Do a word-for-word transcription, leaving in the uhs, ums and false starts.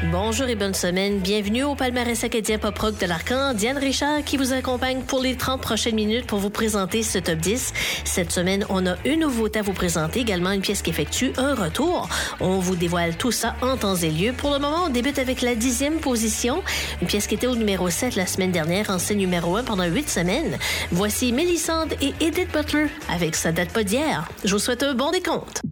Bonjour et bonne semaine. Bienvenue au palmarès acadien pop-rock de l'Arcan. Diane Richard qui vous accompagne pour les trente prochaines minutes pour vous présenter ce top dix. Cette semaine, on a une nouveauté à vous présenter, également une pièce qui effectue un retour. On vous dévoile tout ça en temps et lieu. Pour le moment, on débute avec la dixième position. Une pièce qui était au numéro sept la semaine dernière, ancienne numéro un pendant huit semaines. Voici Mélissande et Edith Butler avec Ça date pas d'hier. Je vous souhaite un bon décompte.